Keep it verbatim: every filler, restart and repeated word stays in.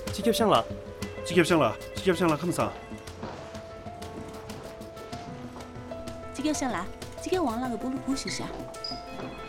지겹상라. 지겹상라. 지겹상라 감사. 지겹상라. 지겹王那个不路不是啥。